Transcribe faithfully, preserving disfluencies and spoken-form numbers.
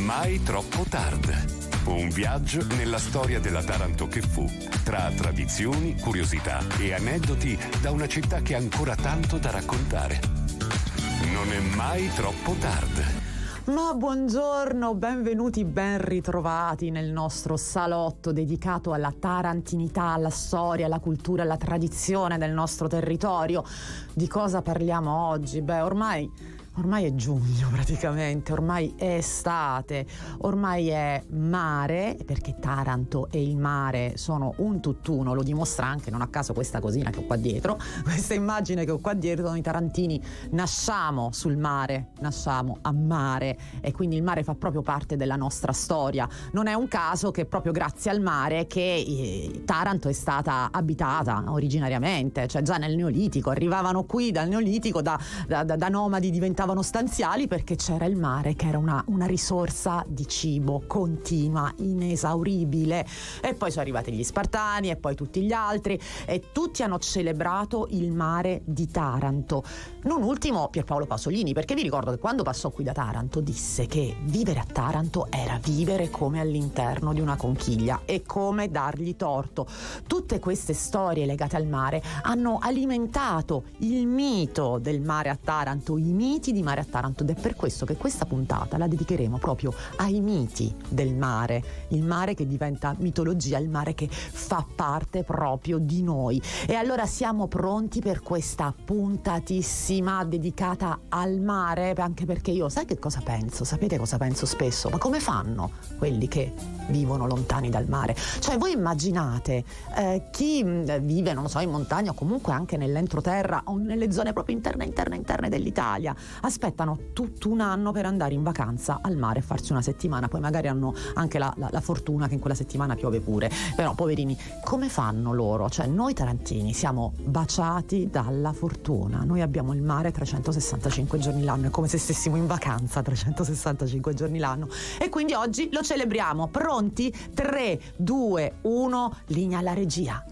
mai troppo tardi. Un viaggio nella storia della Taranto che fu, tra tradizioni, curiosità e aneddoti da una città che ha ancora tanto da raccontare. Non è mai troppo tardi. Ma buongiorno, benvenuti, ben ritrovati nel nostro salotto dedicato alla tarantinità, alla storia, alla cultura, alla tradizione del nostro territorio. Di cosa parliamo oggi? Beh, ormai... Ormai è giugno praticamente, ormai è estate, ormai è mare, perché Taranto e il mare sono un tutt'uno, lo dimostra anche non a caso questa cosina che ho qua dietro, questa immagine che ho qua dietro. Noi tarantini nasciamo sul mare, nasciamo a mare e quindi il mare fa proprio parte della nostra storia. Non è un caso che proprio grazie al mare che eh, Taranto è stata abitata originariamente, cioè già nel Neolitico, arrivavano qui dal Neolitico, da, da, da, da nomadi diventavano stanziali perché c'era il mare che era una, una risorsa di cibo continua, inesauribile. E poi sono arrivati gli Spartani e poi tutti gli altri e tutti hanno celebrato il mare di Taranto. Non ultimo Pierpaolo Pasolini, perché vi ricordo che quando passò qui da Taranto disse che vivere a Taranto era vivere come all'interno di una conchiglia e come dargli torto. Tutte queste storie legate al mare hanno alimentato il mito del mare a Taranto, i miti di mare a Taranto, ed è per questo che questa puntata la dedicheremo proprio ai miti del mare, il mare che diventa mitologia, il mare che fa parte proprio di noi. E allora siamo pronti per questa puntatissima dedicata al mare, anche perché io, sai che cosa penso? Sapete cosa penso spesso? Ma come fanno quelli che vivono lontani dal mare? Cioè, voi immaginate eh, chi vive, non so, in montagna o comunque anche nell'entroterra o nelle zone proprio interne, interne, interne dell'Italia, aspettano tutto un anno per andare in vacanza al mare e farsi una settimana, poi magari hanno anche la, la, la fortuna che in quella settimana piove pure, però poverini, come fanno loro? Cioè, noi tarantini siamo baciati dalla fortuna, noi abbiamo il mare trecentosessantacinque giorni l'anno, è come se stessimo in vacanza trecentosessantacinque giorni l'anno, e quindi oggi lo celebriamo. Pronti? tre, due, uno, linea alla regia.